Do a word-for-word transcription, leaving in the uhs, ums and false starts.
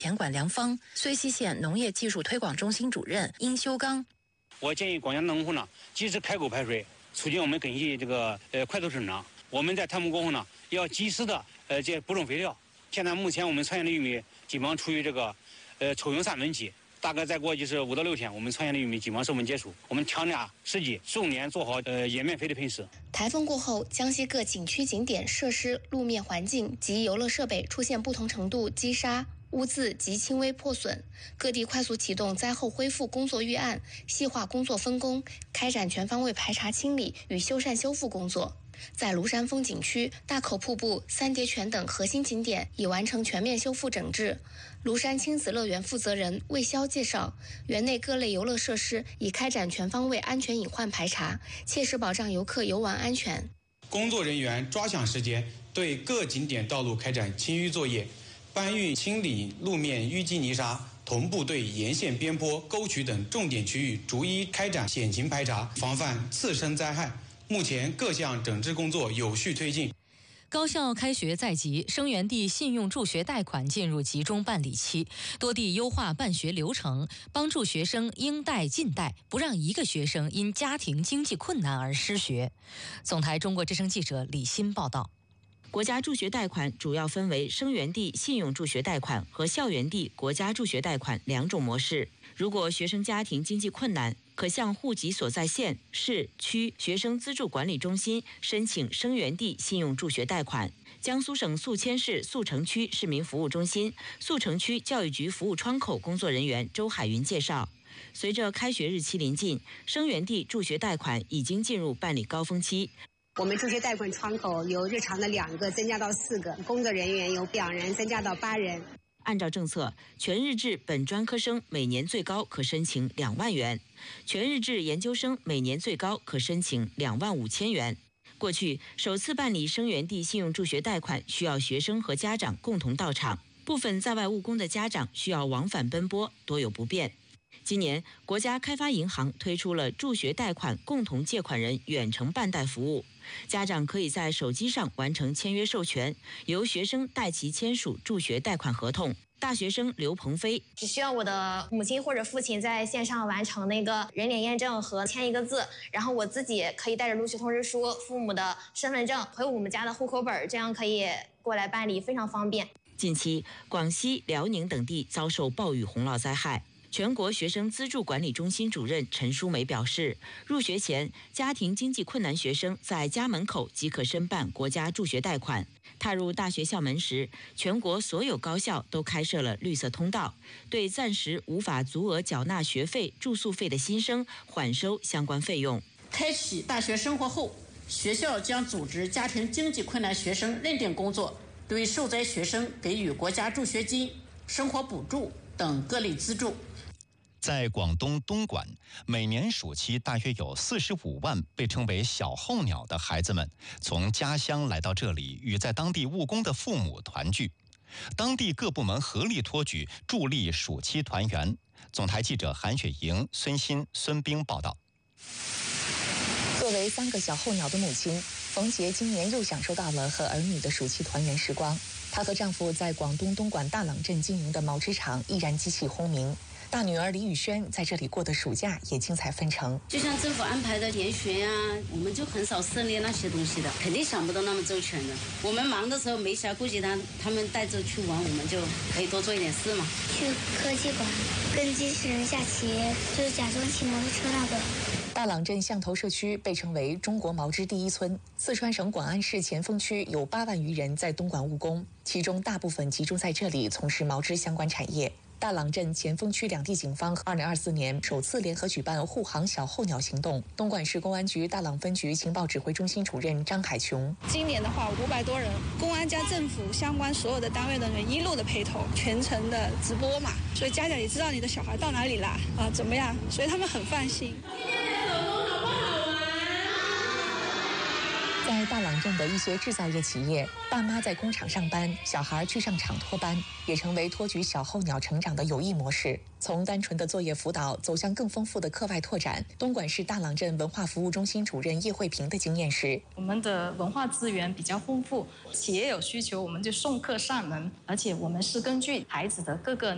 田管良方、睢溪县农业技术推广中心主任殷修刚。 我建议广江农户呢，及时开沟排水，促进我们根系这个呃快速生长。我们在探墓过后呢，要及时的呃这补充肥料。现在目前我们穿线的玉米基本上处于这个呃抽用三稳期。大概再过就是五到六天，我们穿线的玉米基本上授粉结束。我们强压时机，重点做好呃叶面肥的喷施。 台风过后，江西各景区景点设施、路面环境及游乐设备出现不同程度积沙、污渍及轻微破损，各地快速启动灾后恢复工作预案，细化工作分工，开展全方位排查清理与修缮修复工作。在庐山风景区、大口瀑布、三叠泉等核心景点已完成全面修复整治。庐山亲子乐园负责人魏潇介绍，园内各类游乐设施已开展全方位安全隐患排查，切实保障游客游玩安全。 工作人员抓响时间，对各景点道路开展清淤作业，搬运清理路面淤积泥沙，同步对沿线边坡、沟渠等重点区域逐一开展险情排查，防范次生灾害。目前各项整治工作有序推进。 高校开学在即，生源地信用助学贷款进入集中办理期，多地优化办学流程，帮助学生应贷尽贷，不让一个学生因家庭经济困难而失学。总台中国之声记者李欣报道。 国家助学贷款主要分为生源地信用助学贷款和校园地国家助学贷款两种模式。如果学生家庭经济困难，可向户籍所在县、市、区学生资助管理中心申请生源地信用助学贷款。江苏省宿迁市宿城区市民服务中心宿城区教育局服务窗口工作人员周海云介绍，随着开学日期临近，生源地助学贷款已经进入办理高峰期。 我们助学贷款窗口由日常的两个增加到四个，工作人员由两人增加到八人。 按照政策，全日制本专科生每年最高可申请两万元，全日制研究生每年最高可申请两万五千元。过去首次办理生源地信用助学贷款需要学生和家长共同到场，部分在外务工的家长需要往返奔波，多有不便。今年，国家开发银行推出了助学贷款共同借款人远程办贷服务，家长可以在手机上完成签约授权，由学生代其签署助学贷款合同。大学生刘鹏飞只需要我的母亲或者父亲在线上完成那个人脸验证和签一个字，然后我自己可以带着录取通知书、父母的身份证和我们家的户口本，这样可以过来办理，非常方便。 近期，广西、辽宁等地遭受暴雨洪涝灾害。全国学生资助管理中心主任陈淑梅表示，入学前家庭经济困难学生在家门口即可申办国家助学贷款。踏入大学校门时，全国所有高校都开设了绿色通道，对暂时无法足额缴纳学费、住宿费的新生缓收相关费用。 开启大学生活后，学校将组织家庭经济困难学生认定工作，对受灾学生给予国家助学金、生活补助等各类资助。 在广东东莞，每年暑期大约有四十五万被称为小候鸟的孩子们从家乡来到这里，与在当地务工的父母团聚。当地各部门合力托举，助力暑期团圆。总台记者韩雪莹、孙鑫、孙冰报道。 作为三个小候鸟的母亲，冯杰今年又享受到了和儿女的暑期团圆时光。她和丈夫在广东东莞大朗镇经营的毛织厂依然机器轰鸣。大女儿李宇轩在这里过的暑假也精彩纷呈。 就像政府安排的研学啊，我们就很少涉猎那些东西的，肯定想不到那么周全的。我们忙的时候没暇顾及他，他们带着去玩，我们就可以多做一点事嘛。 去科技馆跟机器人下棋，就是假装骑摩托车那个。 大朗镇象头社区被称为中国毛织第一村。四川省广安市前锋区有八万余人在东莞务工，其中大部分集中在这里从事毛织相关产业。大朗镇前锋区两地警方二零二四年首次联合举办护航小候鸟行动。东莞市公安局大朗分局情报指挥中心主任张海琼： 今年的话，五百多人，公安加政府相关所有的单位的人一路的陪同，全程的直播嘛，所以家长也知道你的小孩到哪里啦，啊怎么样，所以他们很放心。 在大朗镇的一些制造业企业，爸妈在工厂上班，小孩去上厂托班，也成为托举小候鸟成长的有益模式。从单纯的作业辅导走向更丰富的课外拓展，东莞市大朗镇文化服务中心主任叶慧萍的经验是： 我们的文化资源比较丰富，企业有需求我们就送客上门，而且我们是根据孩子的各个